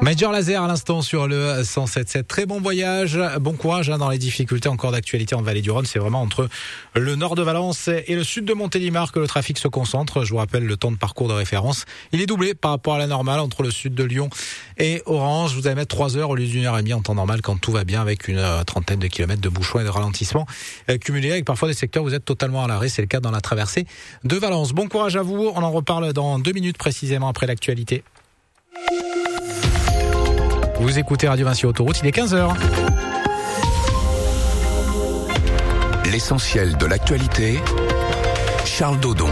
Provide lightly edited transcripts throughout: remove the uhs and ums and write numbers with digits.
Major Lazer à l'instant sur le 107.7. Très bon voyage, bon courage dans les difficultés encore d'actualité en Vallée du Rhône. C'est vraiment entre le nord de Valence et le sud de Montélimar que le trafic se concentre. Je vous rappelle le temps de parcours de référence. Il est doublé par rapport à la normale entre le sud de Lyon et Orange. Vous allez mettre 3 heures au lieu d'une heure et demie en temps normal quand tout va bien, avec une trentaine de kilomètres de bouchons et de ralentissements cumulés avec parfois des secteurs où vous êtes totalement à l'arrêt. C'est le cas dans la traversée de Valence. Bon courage à vous. On en reparle dans 2 minutes précisément après l'actualité. Vous écoutez Radio Vinci Autoroute, il est 15h. L'essentiel de l'actualité, Charles Dodon.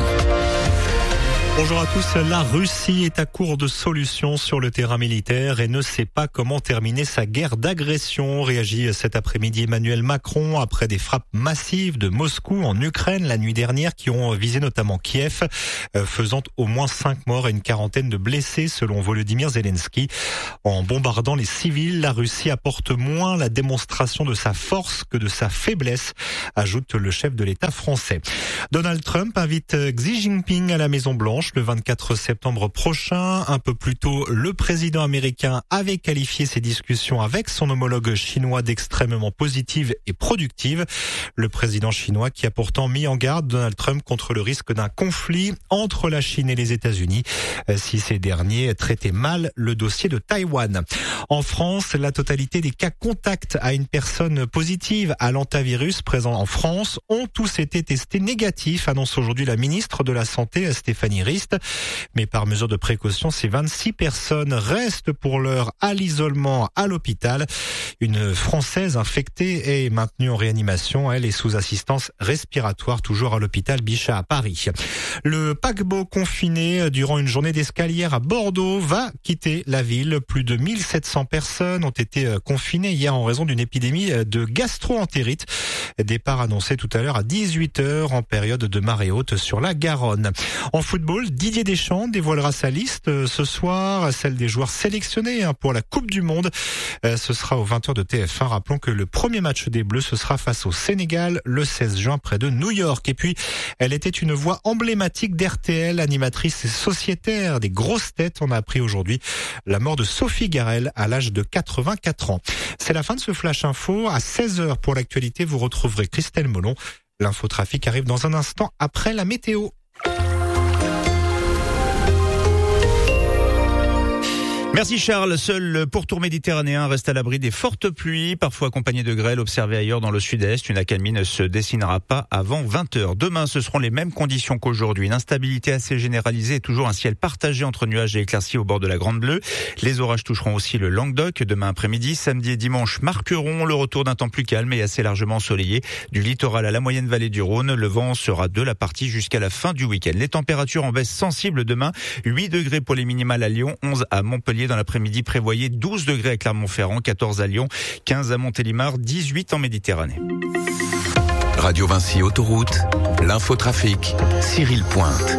Bonjour à tous. La Russie est à court de solutions sur le terrain militaire et ne sait pas comment terminer sa guerre d'agression. Réagit cet après-midi Emmanuel Macron après des frappes massives de Moscou en Ukraine la nuit dernière qui ont visé notamment Kiev, faisant au moins 5 morts et une quarantaine de blessés selon Volodymyr Zelensky. En bombardant les civils, la Russie apporte moins la démonstration de sa force que de sa faiblesse, ajoute le chef de l'État français. Donald Trump invite Xi Jinping à la Maison-Blanche le 24 septembre prochain. Un peu plus tôt, le président américain avait qualifié ses discussions avec son homologue chinois d'extrêmement positives et productives. Le président chinois qui a pourtant mis en garde Donald Trump contre le risque d'un conflit entre la Chine et les États-Unis si ces derniers traitaient mal le dossier de Taïwan. En France, la totalité des cas contacts à une personne positive à l'hantavirus présents en France ont tous été testés négatifs, annonce aujourd'hui la ministre de la Santé Stéphanie Rist. Mais par mesure de précaution, ces 26 personnes restent pour l'heure à l'isolement à l'hôpital. Une Française infectée est maintenue en réanimation. Elle est sous assistance respiratoire, toujours à l'hôpital Bichat à Paris. Le paquebot confiné durant une journée d'escalière à Bordeaux va quitter la ville. Plus de 1700 personnes ont été confinées hier en raison d'une épidémie de gastro-entérite. Départ annoncé tout à l'heure à 18h en période de marée haute sur la Garonne. En football, Didier Deschamps dévoilera sa liste ce soir, celle des joueurs sélectionnés pour la Coupe du Monde. Ce sera aux 20h de TF1. Rappelons que le premier match des Bleus, ce sera face au Sénégal le 16 juin près de New York. Et puis, elle était une voix emblématique d'RTL, animatrice et sociétaire des grosses têtes. On a appris aujourd'hui la mort de Sophie Garel à l'âge de 84 ans. C'est la fin de ce Flash Info. À 16h pour l'actualité, vous retrouverez Christelle Molon. L'infotrafic arrive dans un instant après la météo. Merci Charles. Seul le pourtour méditerranéen reste à l'abri des fortes pluies, parfois accompagnées de grêle observées ailleurs dans le sud-est. Une accalmie ne se dessinera pas avant 20h. Demain, ce seront les mêmes conditions qu'aujourd'hui. Une instabilité assez généralisée et toujours un ciel partagé entre nuages et éclaircies au bord de la Grande Bleue. Les orages toucheront aussi le Languedoc demain après-midi. Samedi et dimanche marqueront le retour d'un temps plus calme et assez largement ensoleillé. Du littoral à la moyenne vallée du Rhône, le vent sera de la partie jusqu'à la fin du week-end. Les températures en baisse sensible demain. 8 degrés pour les minimales à Lyon, 11 à Montpellier. Dans l'après-midi, prévoyez 12 degrés à Clermont-Ferrand, 14 à Lyon, 15 à Montélimar, 18 en Méditerranée. Radio Vinci Autoroute, l'infotrafic, Cyril Pointe.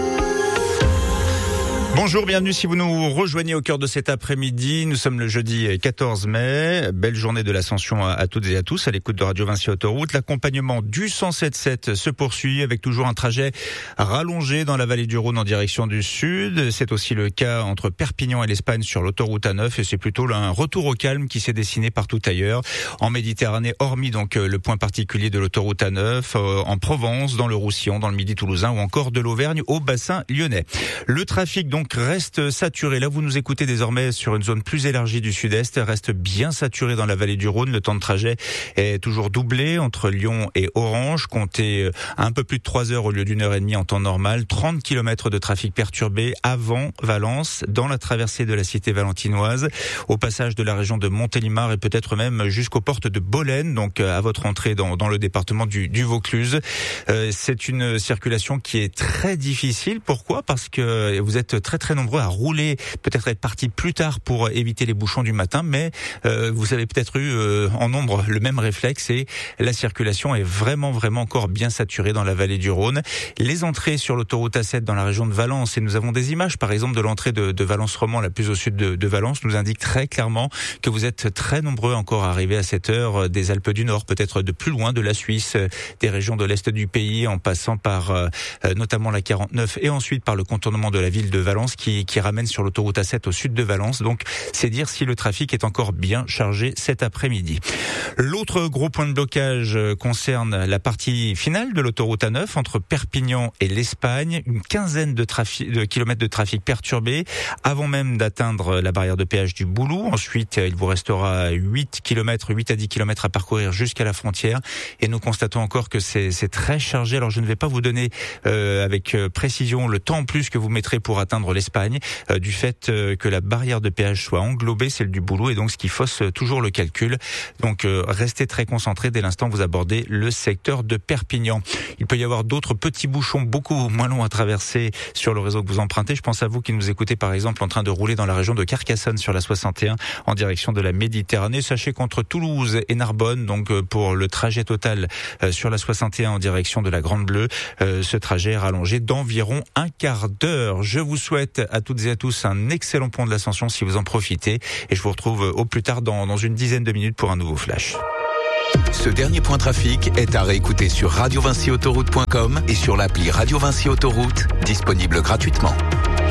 Bonjour, bienvenue si vous nous rejoignez au cœur de cet après-midi. Nous sommes le jeudi 14 mai. Belle journée de l'Ascension à toutes et à tous à l'écoute de Radio Vinci Autoroute. L'accompagnement du 107.7 se poursuit avec toujours un trajet rallongé dans la vallée du Rhône en direction du sud. C'est aussi le cas entre Perpignan et l'Espagne sur l'autoroute A9 et c'est plutôt un retour au calme qui s'est dessiné partout ailleurs. En Méditerranée, hormis donc le point particulier de l'autoroute A9, en Provence, dans le Roussillon, dans le Midi toulousain ou encore de l'Auvergne au bassin lyonnais. Le trafic donc reste saturé. Là, vous nous écoutez désormais sur une zone plus élargie du sud-est, reste bien saturé dans la vallée du Rhône. Le temps de trajet est toujours doublé entre Lyon et Orange. Comptez un peu plus de 3 heures au lieu d'une heure et demie en temps normal. 30 km de trafic perturbé avant Valence, dans la traversée de la cité valentinoise, au passage de la région de Montélimar et peut-être même jusqu'aux portes de Bolène, donc à votre entrée dans le département du Vaucluse. C'est une circulation qui est très difficile. Pourquoi ? Parce que vous êtes très nombreux à rouler, peut-être être partis plus tard pour éviter les bouchons du matin, mais vous avez peut-être eu en nombre le même réflexe et la circulation est vraiment encore bien saturée dans la vallée du Rhône. Les entrées sur l'autoroute A7 dans la région de Valence, et nous avons des images par exemple de l'entrée de Valence-Romand, la plus au sud de Valence, nous indique très clairement que vous êtes très nombreux encore à arriver à cette heure des Alpes du Nord, peut-être de plus loin de la Suisse, des régions de l'Est du pays, en passant par notamment la 49 et ensuite par le contournement de la ville de Valence. Valence qui ramène sur l'autoroute A7 au sud de Valence. Donc c'est dire si le trafic est encore bien chargé cet après-midi. L'autre gros point de blocage concerne la partie finale de l'autoroute A9 entre Perpignan et l'Espagne. Une quinzaine de kilomètres de trafic perturbé avant même d'atteindre la barrière de péage du Boulou. Ensuite, il vous restera 8 à 10 kilomètres à parcourir jusqu'à la frontière. Et nous constatons encore que c'est très chargé. Alors je ne vais pas vous donner avec précision le temps en plus que vous mettrez pour atteindre l'Espagne du fait que la barrière de péage soit englobée, celle du Boulou, et donc ce qui fausse toujours le calcul. Donc restez très concentrés dès l'instant vous abordez le secteur de Perpignan. Il peut y avoir d'autres petits bouchons beaucoup moins longs à traverser sur le réseau que vous empruntez. Je pense à vous qui nous écoutez par exemple en train de rouler dans la région de Carcassonne sur la 61 en direction de la Méditerranée. Sachez qu'entre Toulouse et Narbonne, donc pour le trajet total sur la 61 en direction de la Grande Bleue, ce trajet est rallongé d'environ un quart d'heure. Je vous souhaite à toutes et à tous un excellent pont de l'Ascension si vous en profitez et je vous retrouve au plus tard dans une dizaine de minutes pour un nouveau flash. Ce dernier point trafic est à réécouter sur radiovincyautoroute.com et sur l'appli Radio Vinci Autoroute, disponible gratuitement.